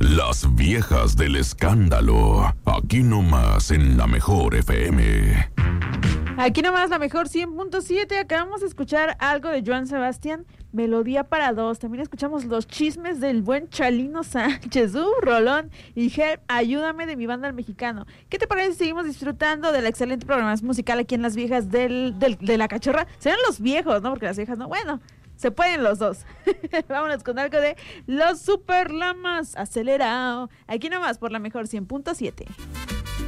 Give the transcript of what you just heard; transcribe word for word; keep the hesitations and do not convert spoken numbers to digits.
Las viejas del escándalo. Aquí nomás en la mejor F M. Aquí nomás la mejor cien punto siete. Acabamos de escuchar algo de Joan Sebastián, Melodía para dos. También escuchamos los chismes del buen Chalino Sánchez, uh, Rolón y Help, Ayúdame, de mi banda El Mexicano. ¿Qué te parece si seguimos disfrutando de la excelente programación musical aquí en Las Viejas del, del, de la Cachorra? Serán los viejos, ¿no? Porque las viejas no. Bueno, se pueden los dos. Vámonos con algo de Los Super Lamas, Acelerado. Aquí nomás por la mejor cien punto siete.